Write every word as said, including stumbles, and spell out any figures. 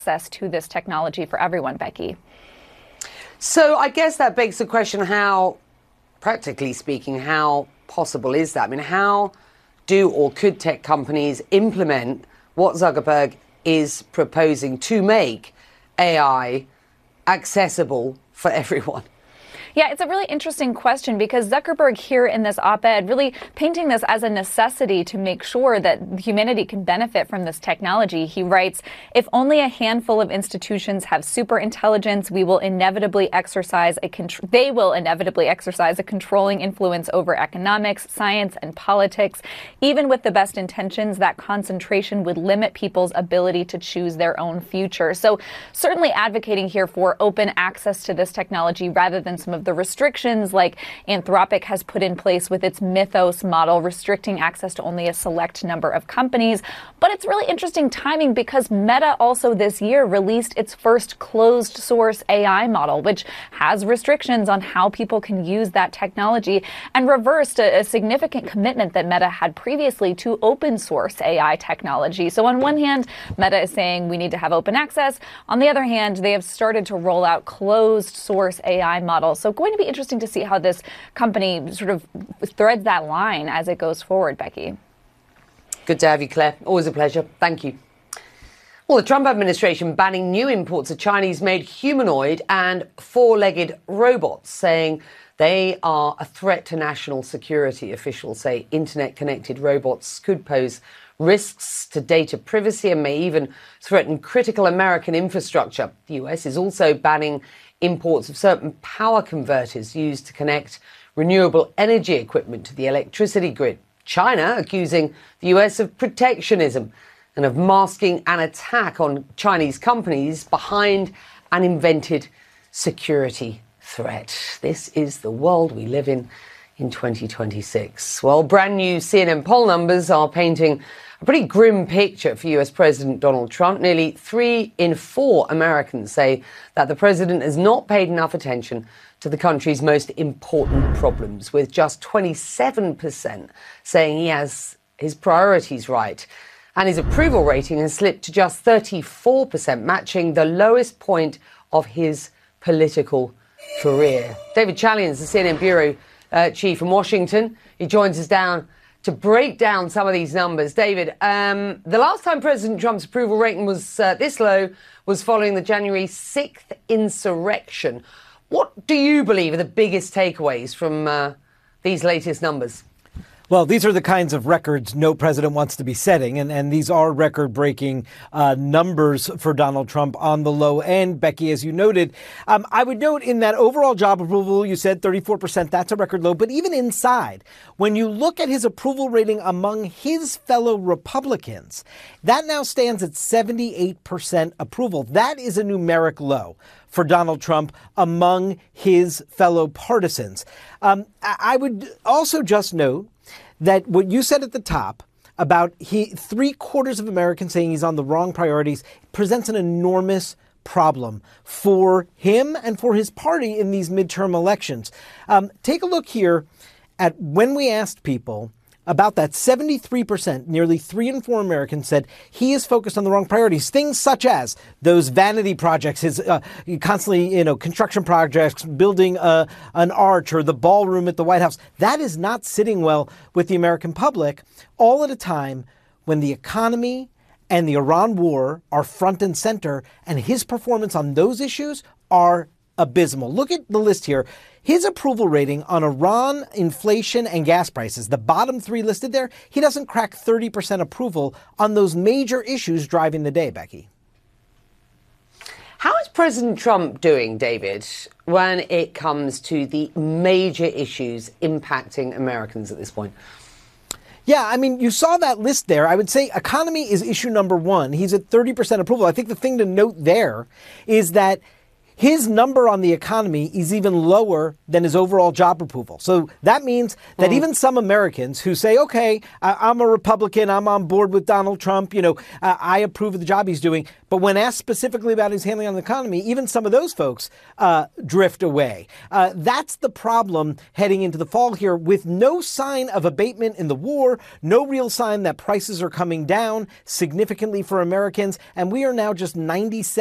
access to this technology for everyone, Becky. So I guess that begs the question, how, practically speaking, how possible is that? I mean, how do or could tech companies implement what Zuckerberg is proposing to make A I accessible for everyone? Yeah, it's a really interesting question because Zuckerberg here in this op-ed really painting this as a necessity to make sure that humanity can benefit from this technology. He writes, if only a handful of institutions have super intelligence, we will inevitably exercise a contr- they will inevitably exercise a controlling influence over economics, science, and politics. Even with the best intentions, that concentration would limit people's ability to choose their own future. So certainly advocating here for open access to this technology rather than some of the restrictions like Anthropic has put in place with its Mythos model, restricting access to only a select number of companies. But it's really interesting timing because Meta also this year released its first closed source A I model, which has restrictions on how people can use that technology and reversed a, a significant commitment that Meta had previously to open source A I technology. So on one hand, Meta is saying we need to have open access. On the other hand, they have started to roll out closed source A I models. So going to be interesting to see how this company sort of threads that line as it goes forward, Becky. Good to have you, Claire. Always a pleasure. Thank you. Well, the Trump administration banning new imports of Chinese-made humanoid and four-legged robots, saying they are a threat to national security. Officials say internet-connected robots could pose risks to data privacy and may even threaten critical American infrastructure. The U S is also banning imports of certain power converters used to connect renewable energy equipment to the electricity grid. China accusing the U S of protectionism and of masking an attack on Chinese companies behind an invented security threat. This is the world we live in in twenty twenty-six. Well, brand new C N N poll numbers are painting a pretty grim picture for U S President Donald Trump. Nearly three in four Americans say that the president has not paid enough attention to the country's most important problems, with just twenty-seven percent saying he has his priorities right. And his approval rating has slipped to just thirty-four percent, matching the lowest point of his political career. David Chalian is the C N N bureau uh, chief in Washington. He joins us down to break down some of these numbers. David, um, the last time President Trump's approval rating was uh, this low was following the January sixth insurrection. What do you believe are the biggest takeaways from uh, these latest numbers? Well, these are the kinds of records no president wants to be setting, and, and these are record-breaking uh, numbers for Donald Trump on the low end. Becky, as you noted, um, I would note in that overall job approval, you said thirty-four percent, that's a record low. But even inside, when you look at his approval rating among his fellow Republicans, that now stands at seventy-eight percent approval. That is a numeric low for Donald Trump among his fellow partisans. Um, I would also just note that what you said at the top about he three quarters of Americans saying he's on the wrong priorities presents an enormous problem for him and for his party in these midterm elections. Um, take a look here at when we asked people about that. Seventy-three percent, nearly three in four Americans said he is focused on the wrong priorities. Things such as those vanity projects, his uh, constantly, you know, construction projects, building a, an arch or the ballroom at the White House. That is not sitting well with the American public, all at a time when the economy and the Iran war are front and center, and his performance on those issues are abysmal. Look at the list here. His approval rating on Iran, inflation, and gas prices, the bottom three listed there, he doesn't crack thirty percent approval on those major issues driving the day, Becky. How is President Trump doing, David, when it comes to the major issues impacting Americans at this point? Yeah, I mean, you saw that list there. I would say economy is issue number one. He's at thirty percent approval. I think the thing to note there is that his number on the economy is even lower than his overall job approval. So that means that mm. even some Americans who say, okay, I- I'm a Republican, I'm on board with Donald Trump, you know, uh, I approve of the job he's doing. But when asked specifically about his handling on the economy, even some of those folks uh, drift away. Uh, that's the problem heading into the fall here, with no sign of abatement in the war, no real sign that prices are coming down significantly for Americans. And we are now just ninety-seven